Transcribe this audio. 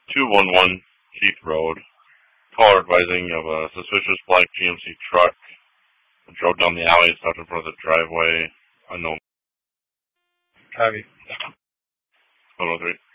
211 Keith Road. Caller advising of a suspicious black GMC truck. Drove down the alley, stopped in front of the driveway. Unknown. Copy. 103.